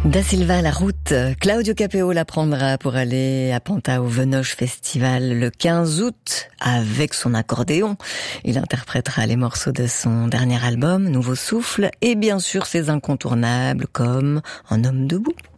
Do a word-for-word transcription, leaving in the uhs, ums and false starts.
Da Silva, la route. Claudio Capeo la prendra pour aller à Panta au Venoche Festival le quinze août avec son accordéon. Il interprétera les morceaux de son dernier album, Nouveau Souffle, et bien sûr ses incontournables comme Un homme debout.